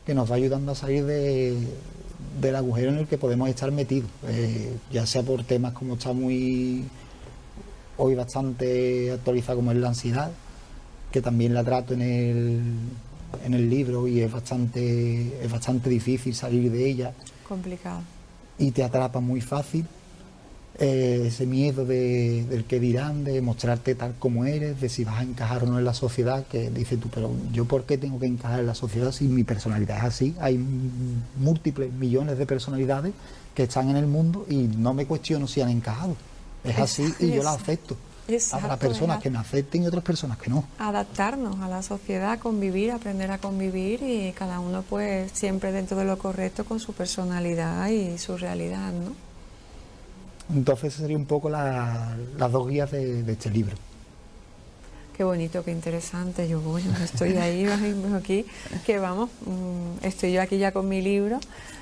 que nos va ayudando a salir del agujero en el que podemos estar metidos, ya sea por temas como está muy hoy bastante actualizado, como es la ansiedad, que también la trato en el libro, y es bastante difícil salir de ella. Complicado. Y te atrapa muy fácil. Ese miedo del que dirán, de mostrarte tal como eres, de si vas a encajar o no en la sociedad, que dices tú, pero yo ¿por qué tengo que encajar en la sociedad si mi personalidad es así? Hay múltiples millones de personalidades que están en el mundo y no me cuestiono si han encajado. Es así y yo la acepto. Habrá personas que me acepten y otras personas que no. Adaptarnos a la sociedad, convivir, aprender a convivir, y cada uno pues siempre dentro de lo correcto con su personalidad y su realidad, ¿no? Entonces sería un poco las dos guías de este libro. Qué bonito, qué interesante. Yo estoy ahí, aquí, que vamos, estoy yo aquí ya con mi libro.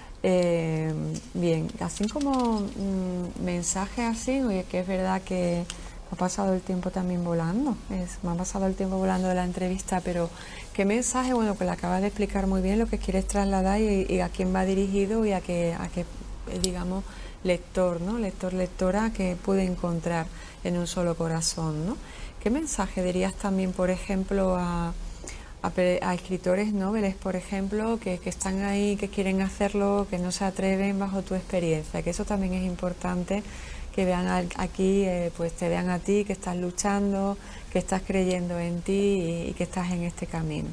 Bien, así como mensajes así, oye, que es verdad que ha pasado el tiempo también volando, me ha pasado el tiempo volando de la entrevista, pero qué mensaje, bueno, que le acabas de explicar muy bien lo que quieres trasladar y a quién va dirigido, y a qué digamos, lector, ¿no? Lectora que puede encontrar en un solo corazón, ¿no? ¿Qué mensaje dirías también, por ejemplo, a escritores noveles, por ejemplo, que están ahí, que quieren hacerlo, que no se atreven, bajo tu experiencia? Que eso también es importante, que vean aquí, pues te vean a ti, que estás luchando, que estás creyendo en ti y que estás en este camino.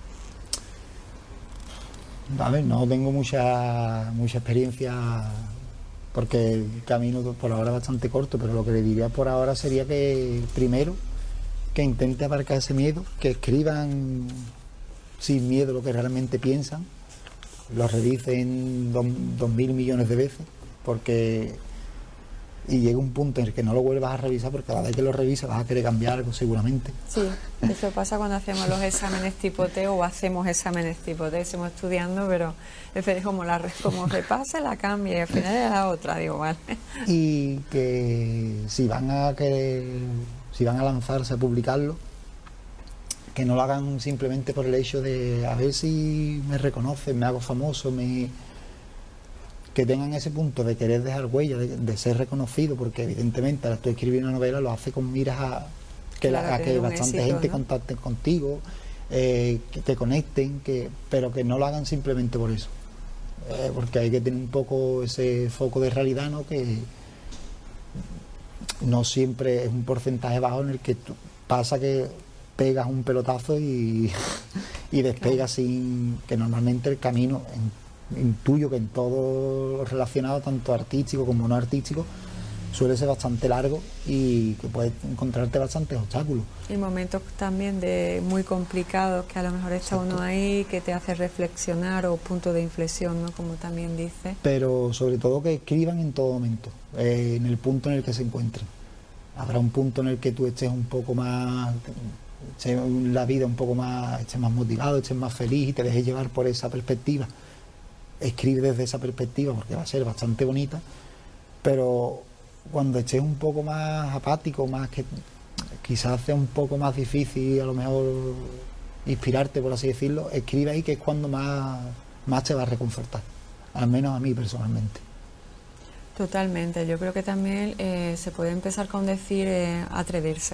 A ver, no tengo mucha experiencia, porque el camino por ahora es bastante corto, pero lo que le diría por ahora sería que primero que intente abarcar ese miedo, que escriban sin miedo lo que realmente piensan, lo revisen 2.000 millones de veces, y llega un punto en el que no lo vuelvas a revisar, porque cada vez que lo revisas vas a querer cambiar algo seguramente. Sí, eso pasa cuando hacemos los exámenes tipo T, o hacemos exámenes tipo T, estamos estudiando, pero es como repase, la cambia y al final es la otra, digo, vale. Y que si van a lanzarse a publicarlo, que no lo hagan simplemente por el hecho de a ver si me reconocen, me hago famoso, que tengan ese punto de querer dejar huella, de ser reconocido, porque evidentemente ahora tú escribir una novela lo hace con miras a que bastante éxito, gente, ¿no?, contacte contigo, que te conecten, pero que no lo hagan simplemente por eso, porque hay que tener un poco ese foco de realidad, ¿no?, que no siempre es un porcentaje bajo en el que pasa que pegas un pelotazo y despegas, claro, sin que normalmente el camino intuyo que en todo lo relacionado, tanto artístico como no artístico, suele ser bastante largo y que puedes encontrarte bastantes obstáculos. Y momentos también muy complicados, que a lo mejor está uno ahí, que te hace reflexionar, o punto de inflexión, ¿no?, como también dice. Pero sobre todo que escriban en todo momento, en el punto en el que se encuentren. Habrá un punto en el que tú estés un poco más, la vida un poco más, estés más motivado, estés más feliz y te dejes llevar por esa perspectiva. Escribe desde esa perspectiva, porque va a ser bastante bonita, pero cuando estés un poco más apático, más que quizás sea un poco más difícil a lo mejor inspirarte, por así decirlo, escribe ahí, que es cuando más te va a reconfortar, al menos a mí personalmente. Totalmente, yo creo que también se puede empezar con decir atreverse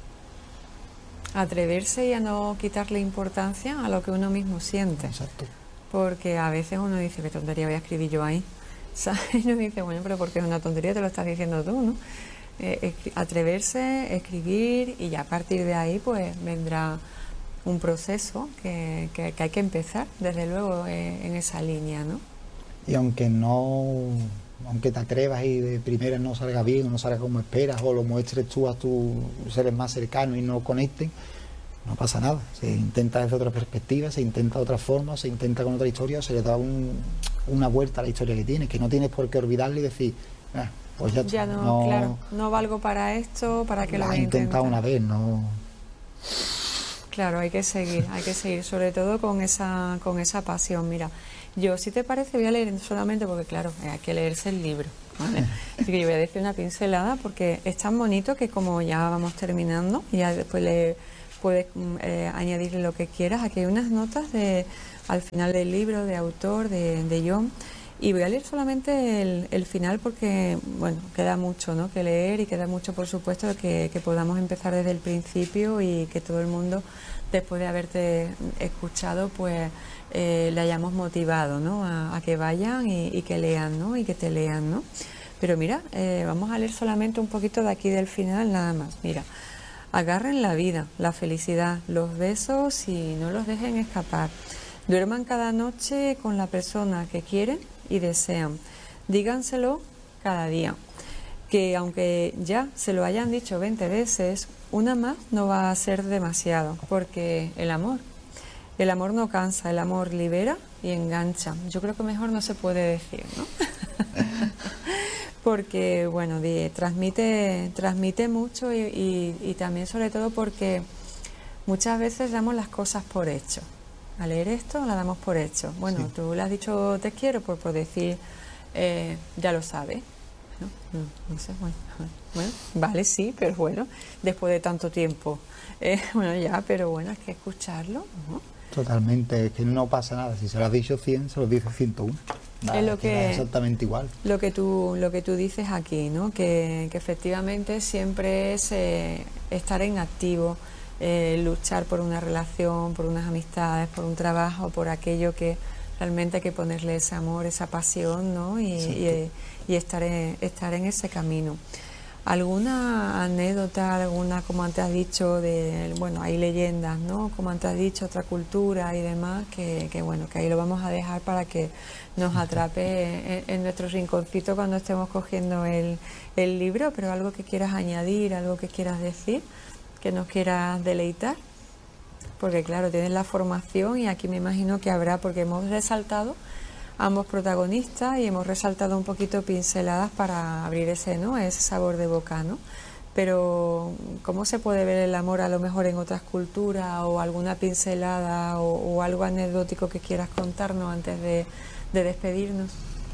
y a no quitarle importancia a lo que uno mismo siente. Exacto. Porque a veces uno dice, qué tontería voy a escribir yo ahí, ¿sabes? Y uno dice, bueno, pero porque es una tontería, te lo estás diciendo tú, ¿no? Atreverse, escribir, y ya a partir de ahí pues vendrá un proceso que hay que empezar, desde luego, en esa línea, ¿no? Y aunque te atrevas y de primera no salga bien, o no salga como esperas, o lo muestres tú a tus seres más cercanos y no conecten, no pasa nada. Se intenta desde otra perspectiva, se intenta de otra forma, se intenta con otra historia, o se le da una vuelta a la historia que tienes, que no tienes por qué olvidarle y decir, pues ya no, claro, no valgo para esto, para que lo voy a intentar. Intentado una vez, no. Claro, hay que seguir, sobre todo con esa pasión. Mira, yo, si te parece, voy a leer solamente porque, claro, hay que leerse el libro, ¿vale? Así que yo voy a decir una pincelada, porque es tan bonito que, como ya vamos terminando, ya después puedes añadirle lo que quieras. Aquí hay unas notas de al final del libro de autor de John. Y voy a leer solamente el final porque, bueno, queda mucho, ¿no?, que leer, y queda mucho, por supuesto, que podamos empezar desde el principio y que todo el mundo, después de haberte escuchado, pues le hayamos motivado, ¿no?, a que vayan y que lean, ¿no?, y que te lean, ¿no? Pero mira, vamos a leer solamente un poquito de aquí del final, nada más. Mira, agarren la vida, la felicidad, los besos y no los dejen escapar. Duerman cada noche con la persona que quieren y desean. Díganselo cada día. Que aunque ya se lo hayan dicho 20 veces, una más no va a ser demasiado, porque el amor no cansa, el amor libera y engancha. Yo creo que mejor no se puede decir, ¿no? Porque, bueno, transmite mucho y también, sobre todo, porque muchas veces damos las cosas por hecho. Al leer esto la damos por hecho. Bueno, sí. Tú le has dicho te quiero por decir ya lo sabe, ¿no? No sé, bueno, vale, sí, pero bueno, después de tanto tiempo, bueno, ya, pero bueno, hay que escucharlo, ¿no? Totalmente, es que no pasa nada. Si se lo has dicho 100, se lo dice 101. Nada, es lo que es exactamente igual. Lo que tú dices aquí, ¿no? Que efectivamente siempre es estar en activo, luchar por una relación, por unas amistades, por un trabajo, por aquello que realmente hay que ponerle ese amor, esa pasión, ¿no? Y estar en ese camino. ¿Alguna anécdota, como antes has dicho, bueno, hay leyendas, ¿no?, como antes has dicho, otra cultura y demás, que bueno, que ahí lo vamos a dejar para que nos atrape en nuestro rinconcito cuando estemos cogiendo el libro, pero algo que quieras añadir, algo que quieras decir, que nos quieras deleitar? Porque claro, tienes la formación y aquí me imagino que habrá, porque hemos resaltado ambos protagonistas y hemos resaltado un poquito pinceladas para abrir ese sabor de boca, ¿no? Pero ¿cómo se puede ver el amor a lo mejor en otras culturas, o alguna pincelada o algo anecdótico que quieras contarnos antes de despedirnos?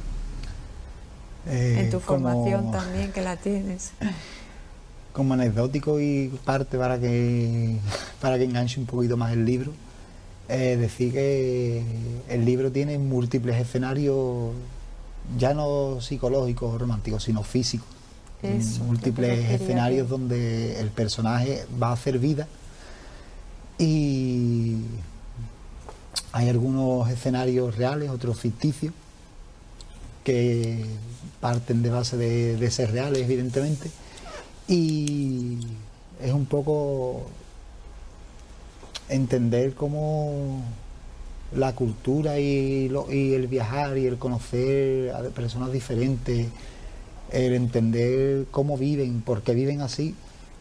En tu formación también, que la tienes. Como anecdótico y parte para que enganche un poquito más el libro, decir que el libro tiene múltiples escenarios, ya no psicológicos o románticos, sino físicos. Eso, múltiples escenarios donde el personaje va a hacer vida, y hay algunos escenarios reales, otros ficticios, que parten de base de ser reales, evidentemente, y es un poco entender cómo la cultura y el viajar y el conocer a personas diferentes, el entender cómo viven, por qué viven así,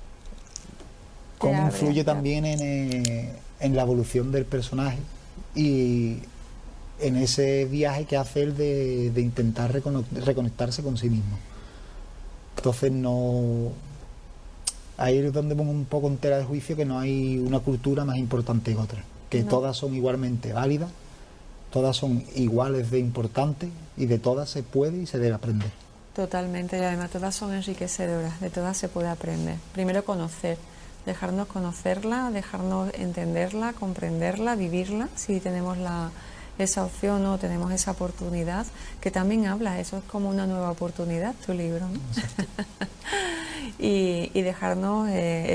cómo influye también en la evolución del personaje y en ese viaje que hace él de intentar reconectarse con sí mismo. Entonces ahí es donde pongo un poco en tela de juicio que no hay una cultura más importante que otra, que no. Todas son igualmente válidas, todas son iguales de importantes, y de todas se puede y se debe aprender. Totalmente, y además todas son enriquecedoras, de todas se puede aprender. Primero conocer, dejarnos conocerla, dejarnos entenderla, comprenderla, vivirla, si tenemos esa opción o tenemos esa oportunidad, que también habla, eso es como una nueva oportunidad, tu libro, ¿no? y dejarnos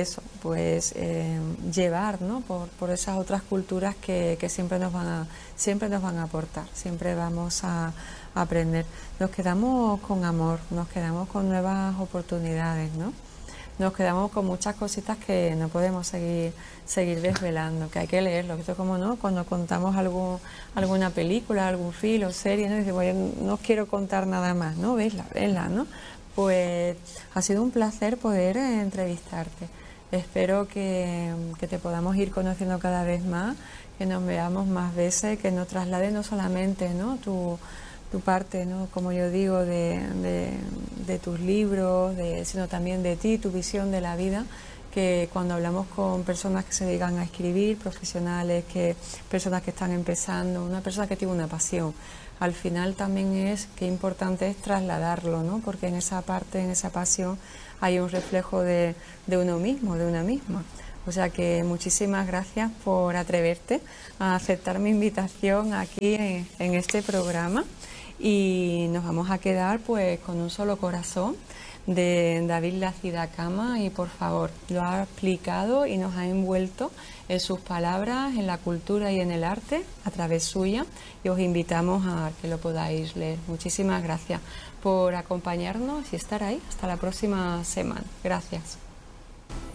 llevar, ¿no?, por esas otras culturas que siempre nos van a aportar, siempre vamos a aprender. Nos quedamos con amor, nos quedamos con nuevas oportunidades, ¿no? Nos quedamos con muchas cositas que no podemos seguir desvelando, que hay que leerlo. Esto es como, ¿no?, cuando contamos alguna película, algún film o serie, ¿no? Y dice, bueno, no quiero contar nada más, ¿no? Vesla, ¿no? Pues ha sido un placer poder entrevistarte. Espero que te podamos ir conociendo cada vez más, que nos veamos más veces, que nos traslade no solamente, ¿no?, tu parte, ¿no?, como yo digo, de tus libros, sino también de ti, tu visión de la vida, que cuando hablamos con personas que se dedican a escribir, profesionales, personas que están empezando, una persona que tiene una pasión, al final también qué importante es trasladarlo, ¿no?, porque en esa parte, en esa pasión, hay un reflejo de uno mismo, de una misma. O sea que muchísimas gracias por atreverte a aceptar mi invitación aquí en este programa, y nos vamos a quedar pues con un solo corazón de David Lacida Cama, y por favor, lo ha explicado y nos ha envuelto en sus palabras, en la cultura y en el arte a través suya, y os invitamos a que lo podáis leer. Muchísimas gracias por acompañarnos y estar ahí. Hasta la próxima semana. Gracias.